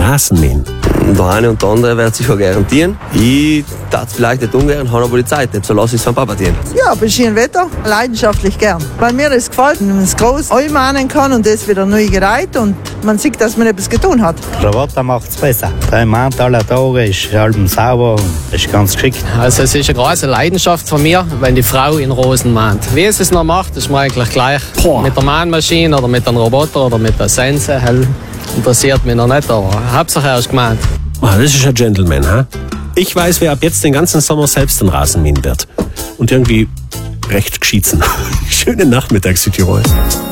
Rasenmähen. Der eine und der andere wird sicher garantieren. Ich darf es vielleicht nicht ungern, habe aber die Zeit nicht, so lasse ich es vom Papa tun. Ja, bei schönem Wetter leidenschaftlich gern. Weil mir das gefällt, wenn man es groß einmahnen kann und das wieder neu gereiht und man sieht, dass man etwas getan hat. Der Roboter macht es besser. Der mahnt alle Tage, ist halb sauber und ist ganz geschickt. Also es ist eine große Leidenschaft von mir, wenn die Frau in Rosen mahnt. Wie es noch macht, ist mir eigentlich gleich. Mit der Mahnmaschine oder mit einem Roboter oder mit der Sense. Interessiert mich noch nicht, aber Hauptsache er ist gemahnt. Oh, das ist ein Gentleman, ha? Ich weiß, wer ab jetzt den ganzen Sommer selbst den Rasen mähen wird. Und irgendwie recht geschieden. Schönen Nachmittag, Südtirol.